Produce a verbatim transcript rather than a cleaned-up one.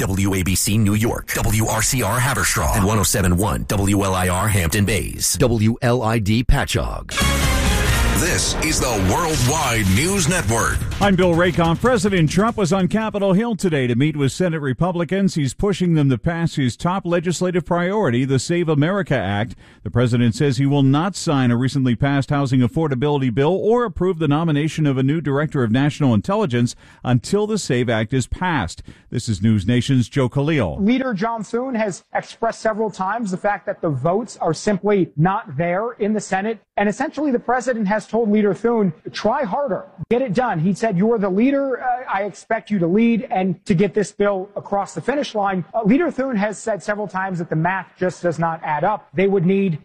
W A B C New York, W R C R Haverstraw, and one oh seven point one W L I R Hampton Bays, W L I D Patchogue. This is the Worldwide News Network. I'm Bill Raycom. President Trump was on Capitol Hill today to meet with Senate Republicans. He's pushing them to pass his top legislative priority, the Save America Act. The president says he will not sign a recently passed housing affordability bill or approve the nomination of a new director of national intelligence until the SAVE Act is passed. This is News Nation's Joe Khalil. Leader John Thune has expressed several times the fact that the votes are simply not there in the Senate. And essentially, the president has told Leader Thune, try harder, get it done. He said, you're the leader. Uh, I expect you to lead and to get this bill across the finish line. Uh, Leader Thune has said several times that the math just does not add up. They would need